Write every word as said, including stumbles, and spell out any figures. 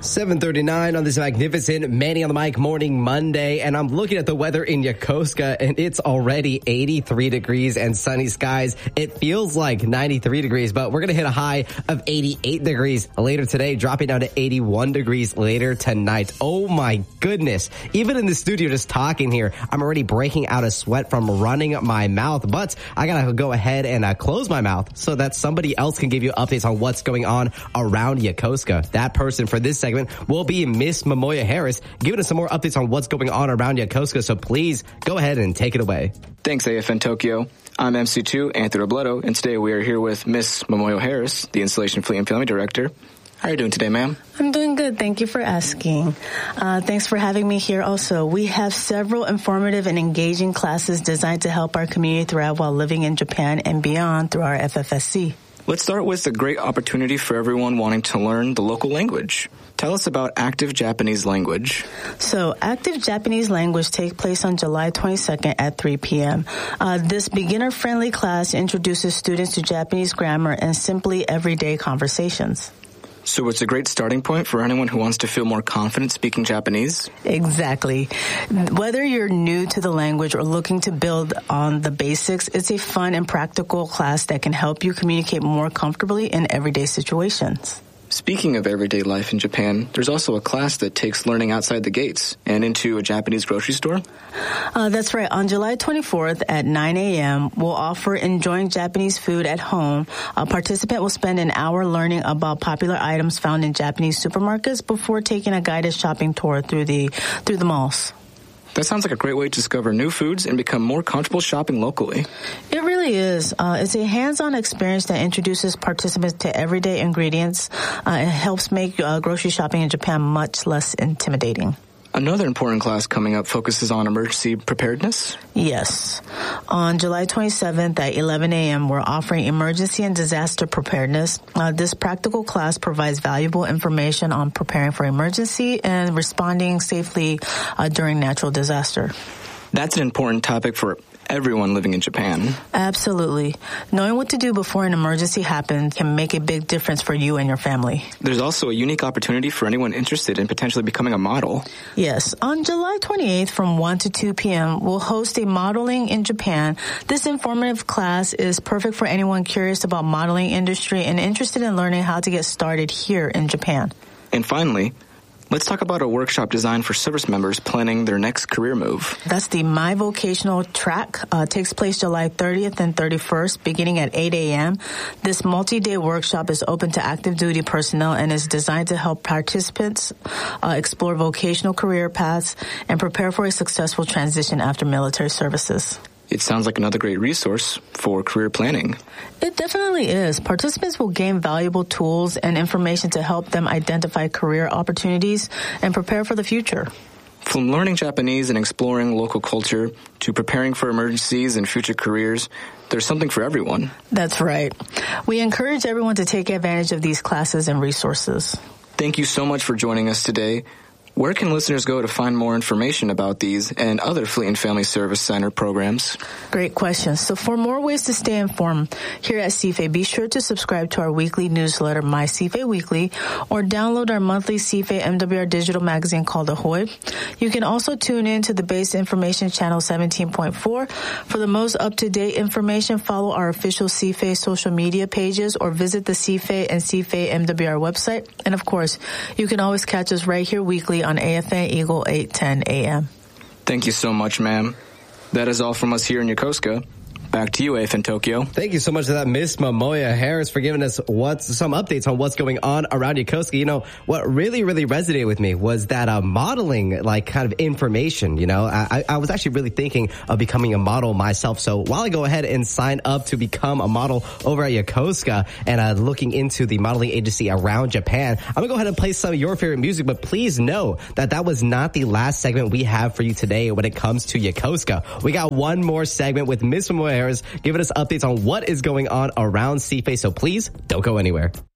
seven thirty-nine on this magnificent Manny on the Mic morning Monday, and I'm looking at the weather in Yokosuka, and it's already eighty-three degrees and sunny skies. It feels like ninety-three degrees, but we're going to hit a high of eighty-eight degrees later today, dropping down to eighty-one degrees later tonight. Oh my goodness. Even in the studio just talking here, I'm already breaking out a sweat from running my mouth, but I got to go ahead and uh, close my mouth so that somebody else can give you updates on what's going on around Yokosuka. That person for this segment will be Miss Momoya Harris, giving us some more updates on what's going on around Yokosuka. So please go ahead and take it away. Thanks, A F N Tokyo. I'm M C two, Anthony Robledo, and today we are here with Miss Momoya Harris, the Installation Fleet and Family Director. How are you doing today, ma'am? I'm doing good. Thank you for asking. Uh, thanks for having me here also. We have several informative and engaging classes designed to help our community thrive while living in Japan and beyond through our F F S C. Let's start with a great opportunity for everyone wanting to learn the local language. Tell us about Active Japanese Language. So, Active Japanese Language takes place on July twenty-second at three p.m. Uh, this beginner-friendly class introduces students to Japanese grammar and simply everyday conversations. So it's a great starting point for anyone who wants to feel more confident speaking Japanese? Exactly. Whether you're new to the language or looking to build on the basics, it's a fun and practical class that can help you communicate more comfortably in everyday situations. Speaking of everyday life in Japan, there's also a class that takes learning outside the gates and into a Japanese grocery store? Uh, that's right. On July twenty-fourth at nine a.m., we'll offer Enjoying Japanese Food at Home. A participant will spend an hour learning about popular items found in Japanese supermarkets before taking a guided shopping tour through the through the malls. That sounds like a great way to discover new foods and become more comfortable shopping locally. It really is. Uh, it's a hands-on experience that introduces participants to everyday ingredients. Uh, it helps make uh, grocery shopping in Japan much less intimidating. Another important class coming up focuses on emergency preparedness? Yes. On July twenty-seventh at eleven a.m., we're offering emergency and disaster preparedness. Uh, this practical class provides valuable information on preparing for emergency and responding safely uh, during natural disaster. That's an important topic for everyone living in Japan. Absolutely. Knowing what to do before an emergency happens can make a big difference for you and your family. There's also a unique opportunity for anyone interested in potentially becoming a model. Yes. On July twenty-eighth from one to two p.m., we'll host a Modeling in Japan. This informative class is perfect for anyone curious about modeling industry and interested in learning how to get started here in Japan. And finally, let's talk about a workshop designed for service members planning their next career move. That's the My Vocational Track. Uh, takes place July thirtieth and thirty-first, beginning at eight a.m. This multi-day workshop is open to active duty personnel and is designed to help participants uh, explore vocational career paths and prepare for a successful transition after military services. It sounds like another great resource for career planning. It definitely is. Participants will gain valuable tools and information to help them identify career opportunities and prepare for the future. From learning Japanese and exploring local culture to preparing for emergencies and future careers, there's something for everyone. That's right. We encourage everyone to take advantage of these classes and resources. Thank you so much for joining us today. Where can listeners go to find more information about these and other Fleet and Family Service Center programs? Great question. So for more ways to stay informed here at C F A, be sure to subscribe to our weekly newsletter, My C F A Weekly, or download our monthly C F A M W R digital magazine called Ahoy. You can also tune in to the Base Information Channel seventeen point four. For the most up-to-date information, follow our official C F A social media pages or visit the C F A and C F A M W R website. And of course, you can always catch us right here weekly on A F N Eagle eight ten A M. Thank you so much, ma'am. That is all from us here in Yokosuka. Back to you, A F N Tokyo. Thank you so much for that, Miss Momoya Harris, for giving us what's some updates on what's going on around Yokosuka. You know, what really, really resonated with me was that uh, modeling, like, kind of information. You know, I, I was actually really thinking of becoming a model myself. So while I go ahead and sign up to become a model over at Yokosuka and uh, looking into the modeling agency around Japan, I'm going to go ahead and play some of your favorite music. But please know that that was not the last segment we have for you today when it comes to Yokosuka. We got one more segment with Miss Momoya Harris giving us updates on what is going on around C F A, so please don't go anywhere.